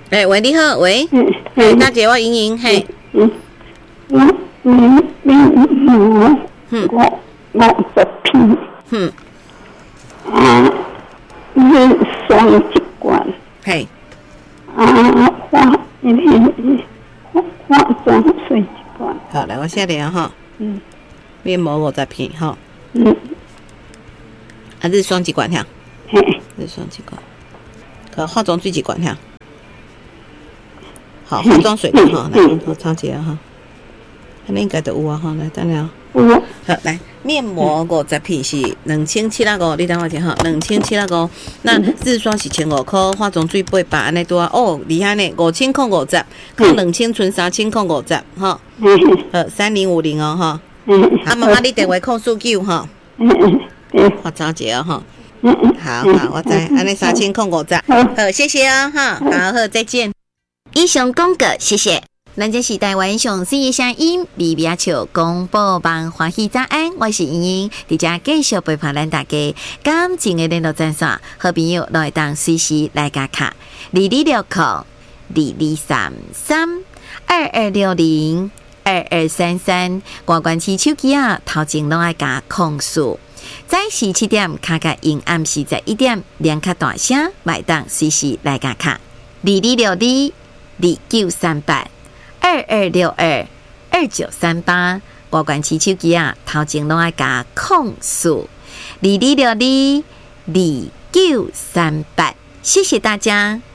喂，你好，喂，大姐，我莹莹，嘿， 我50片，你双一罐， 嘿， 化妆水一罐， 好，来我写了哈，面膜50片哈，日霜一罐哈，日霜一罐，可化妆水一罐哈，好，化妆水哈，来我抄一下哈，你应该都有啊哈，来等下。好，来面膜50片是2750，你等我听哈，2750。那日霜是1500块，化妆水800，安尼多哦，厉害呢，5000块50，扣2000存3000块50，哈。3050哦哈。啊，妈妈你电话扣49哈。我找一下哈。好，我知，安尼3000块50。好，谢谢啊哈，好，再见。以上广告，谢谢。咱这是台湾上水的声音，微微笑广播网欢喜早安，我是莹莹，伫遮继续陪伴咱大家。感情的联络专线，好朋友都会当随时来加卡226022332233，关关起手机啊，头前拢爱加控诉。早时7点卡甲因暗时11点，连卡大声，买当随时来加卡2262293822622938，挂关起手机啊，头前拢爱加控诉22622938，谢谢大家。